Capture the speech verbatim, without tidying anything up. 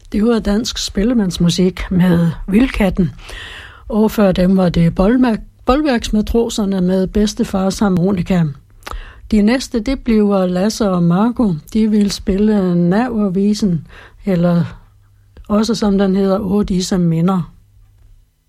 Det var dansk spillemandsmusik med Vildkatten. Og før dem var det Boldværksmatroserne med Bedstefars harmonika. De næste, det bliver Lasse og Marco. De vil spille Navervisen, eller også som den hedder, Åh, disse minder.